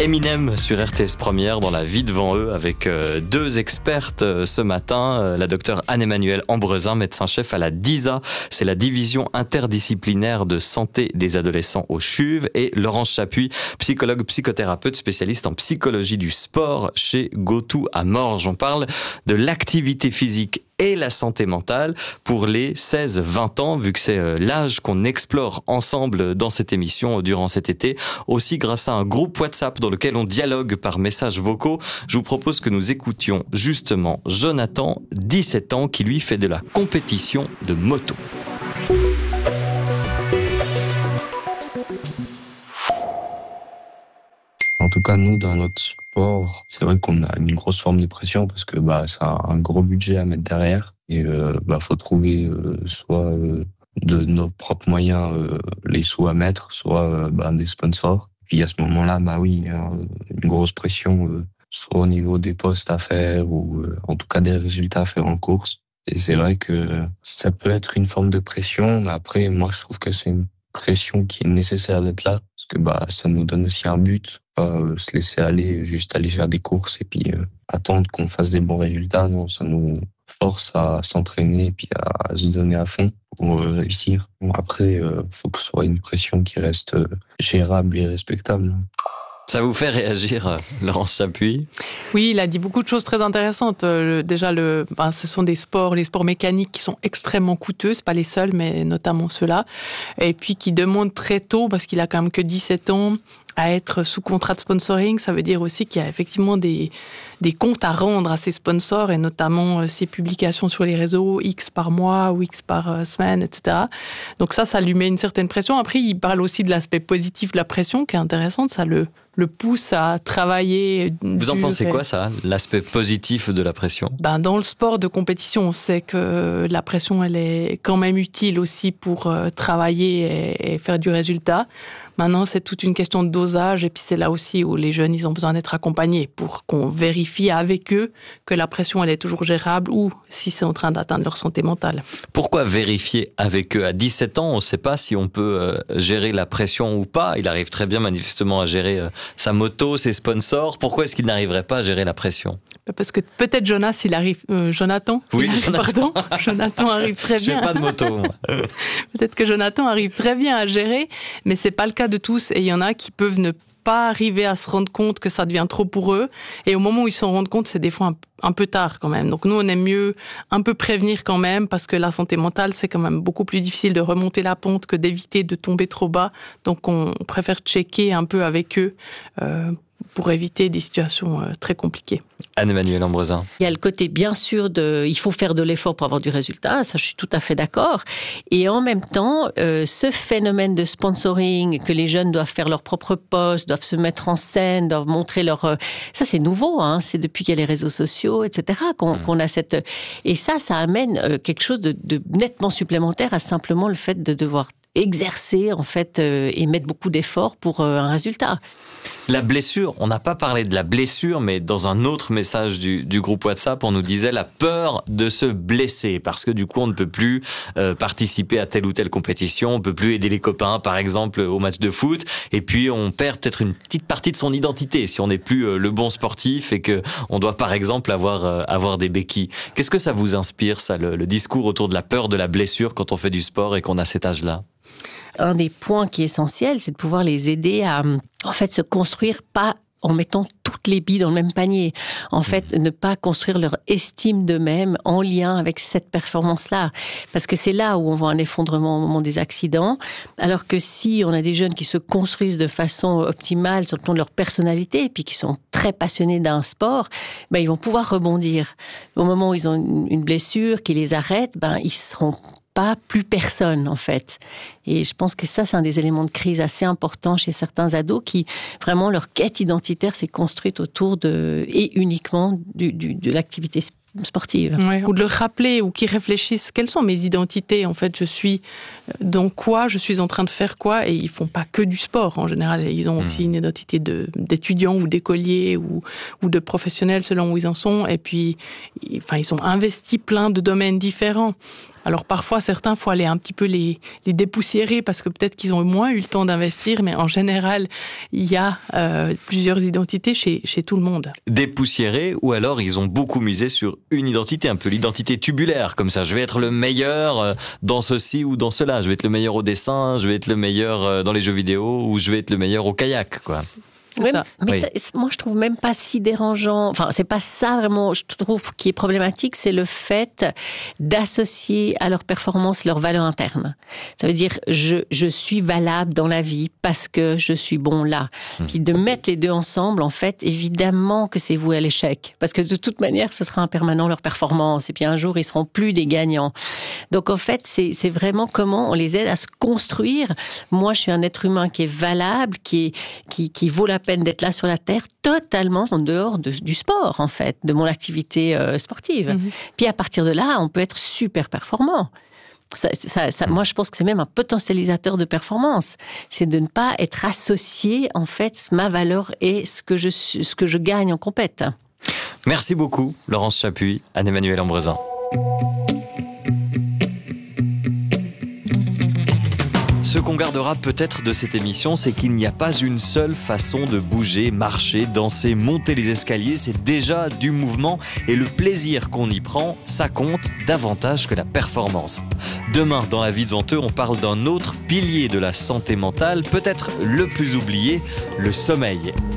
Eminem sur RTS Première dans La vie devant eux avec deux expertes ce matin. La docteure Anne-Emmanuelle Ambresin, médecin-chef à la DISA, c'est la division interdisciplinaire de santé des adolescents au CHUV, et Laurence Chapuis, psychologue, psychothérapeute, spécialiste en psychologie du sport chez GoTo à Morges. On parle de l'activité physique et la santé mentale pour les 16-20 ans, vu que c'est l'âge qu'on explore ensemble dans cette émission durant cet été, aussi grâce à un groupe WhatsApp dans lequel on dialogue par messages vocaux. Je vous propose que nous écoutions justement Jonathan, 17 ans, qui lui fait de la compétition de moto. En tout cas, nous, dans notre sport, c'est vrai qu'on a une grosse forme de pression parce que ça a un gros budget à mettre derrière. Et faut trouver soit de nos propres moyens les sous à mettre, soit des sponsors. Puis à ce moment-là, il y a une grosse pression, soit au niveau des postes à faire ou en tout cas des résultats à faire en course. Et c'est vrai que ça peut être une forme de pression, mais après, moi, je trouve que c'est une pression qui est nécessaire d'être là. Parce que ça nous donne aussi un but, pas se laisser aller, juste aller faire des courses et puis attendre qu'on fasse des bons résultats. Non, ça nous force à s'entraîner et puis à se donner à fond pour réussir. Bon, après, faut que ce soit une pression qui reste gérable et respectable. Ça vous fait réagir, Laurence Chapuis ? Oui, il a dit beaucoup de choses très intéressantes. Ce sont les sports mécaniques qui sont extrêmement coûteux, c'est pas les seuls, mais notamment ceux-là. Et puis qui demandent très tôt, parce qu'il a quand même que 17 ans, à être sous contrat de sponsoring. Ça veut dire aussi qu'il y a effectivement des comptes à rendre à ses sponsors, et notamment ses publications sur les réseaux, X par mois ou X par semaine, etc. Donc ça lui met une certaine pression. Après, il parle aussi de l'aspect positif de la pression, qui est intéressante. Ça le pousse à travailler. Vous en pensez quoi, ça, l'aspect positif de la pression ? Dans le sport de compétition, on sait que la pression, elle est quand même utile aussi pour travailler et faire du résultat. Maintenant, c'est toute une question de dosage, et puis c'est là aussi où les jeunes, ils ont besoin d'être accompagnés pour qu'on vérifie avec eux que la pression, elle est toujours gérable, ou si c'est en train d'atteindre leur santé mentale. Pourquoi vérifier avec eux ? À 17 ans, on ne sait pas si on peut gérer la pression ou pas. Il arrive très bien manifestement à gérer sa moto, ses sponsors. Pourquoi est-ce qu'il n'arriverait pas à gérer la pression ? Parce que peut-être Jonathan. Oui, Jonathan. Jonathan arrive très bien. Je fais pas de moto, moi. Peut-être que Jonathan arrive très bien à gérer, mais c'est pas le cas de tous. Et il y en a qui peuvent ne pas arriver à se rendre compte que ça devient trop pour eux. Et au moment où ils s'en rendent compte, c'est des fois un peu tard quand même. Donc nous, on aime mieux un peu prévenir quand même, parce que la santé mentale, c'est quand même beaucoup plus difficile de remonter la pente que d'éviter de tomber trop bas. Donc on préfère checker un peu avec eux pour éviter des situations très compliquées. Anne-Emmanuelle Ambresin. Il y a le côté, bien sûr, il faut faire de l'effort pour avoir du résultat, ça je suis tout à fait d'accord. Et en même temps, ce phénomène de sponsoring, que les jeunes doivent faire leur propre poste, doivent se mettre en scène, doivent montrer leur... Ça c'est nouveau, c'est depuis qu'il y a les réseaux sociaux, etc. qu'on a cette... Et ça amène quelque chose de nettement supplémentaire à simplement le fait de devoir exercer, en fait, et mettre beaucoup d'efforts pour un résultat. La blessure, on n'a pas parlé de la blessure, mais dans un autre message du groupe WhatsApp, on nous disait la peur de se blesser, parce que du coup, on ne peut plus participer à telle ou telle compétition, on ne peut plus aider les copains, par exemple, au match de foot, et puis on perd peut-être une petite partie de son identité si on n'est plus le bon sportif et que on doit, par exemple, avoir des béquilles. Qu'est-ce que ça vous inspire, ça, le discours autour de la peur de la blessure quand on fait du sport et qu'on a cet âge-là ? Un des points qui est essentiel, c'est de pouvoir les aider à, en fait, se construire pas en mettant toutes les billes dans le même panier. En fait, ne pas construire leur estime d'eux-mêmes en lien avec cette performance-là. Parce que c'est là où on voit un effondrement au moment des accidents. Alors que si on a des jeunes qui se construisent de façon optimale sur le plan de leur personnalité, et puis qui sont très passionnés d'un sport, ils vont pouvoir rebondir. Au moment où ils ont une blessure qui les arrête, ils seront pas plus personne, en fait. Et je pense que ça, c'est un des éléments de crise assez importants chez certains ados qui, vraiment, leur quête identitaire s'est construite autour et uniquement de l'activité sportive. Ouais, ou de le rappeler, ou qu'ils réfléchissent, quelles sont mes identités, en fait, je suis dans quoi, je suis en train de faire quoi, et ils font pas que du sport, en général, ils ont aussi une identité d'étudiants ou d'écoliers ou de professionnels selon où ils en sont, et puis, ils ont investi plein de domaines différents. Alors parfois, certains, il faut aller un petit peu les dépoussiérer parce que peut-être qu'ils ont moins eu le temps d'investir, mais en général, il y a plusieurs identités chez tout le monde. Dépoussiérer, ou alors ils ont beaucoup misé sur une identité, un peu l'identité tubulaire, comme ça. Je vais être le meilleur dans ceci ou dans cela. Je vais être le meilleur au dessin, je vais être le meilleur dans les jeux vidéo, ou je vais être le meilleur au kayak, quoi. C'est ça. Mais Oui. moi, je trouve même pas si dérangeant. Enfin, c'est pas ça vraiment, je trouve, qui est problématique, c'est le fait d'associer à leur performance leur valeur interne. Ça veut dire, je suis valable dans la vie parce que je suis bon là. Puis de mettre les deux ensemble, en fait, évidemment que c'est voué à l'échec. Parce que de toute manière, ce sera impermanent leur performance. Et puis un jour, ils seront plus des gagnants. Donc, en fait, c'est vraiment comment on les aide à se construire. Moi, je suis un être humain qui est valable, qui vaut la peine d'être là sur la Terre, totalement en dehors du sport, en fait, de mon activité sportive. Puis à partir de là, on peut être super performant. Moi, je pense que c'est même un potentialisateur de performance. C'est de ne pas être associé, en fait, ma valeur et ce que je gagne en compète. Merci beaucoup, Laurence Chapuis, Anne-Emmanuelle Ambresin. Ce qu'on gardera peut-être de cette émission, c'est qu'il n'y a pas une seule façon de bouger, marcher, danser, monter les escaliers. C'est déjà du mouvement et le plaisir qu'on y prend, ça compte davantage que la performance. Demain, dans La Vie devant eux, on parle d'un autre pilier de la santé mentale, peut-être le plus oublié, le sommeil.